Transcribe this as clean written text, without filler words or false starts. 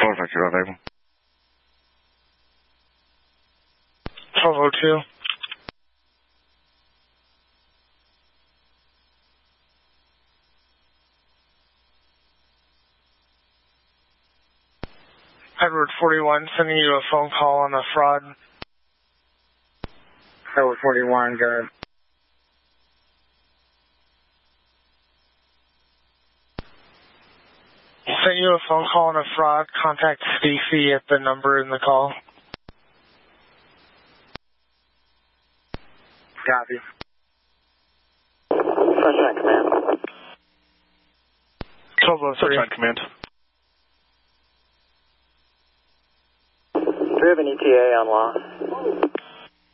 Looks like you're available. 1202. Edward 41, sending you a phone call on a fraud. Edward 41, go ahead. Sent you a phone call on a fraud. Contact Stacy at the number in the call. Copy. Sunshine Command. 1203. Sunshine Command. Do we have an ETA on loss?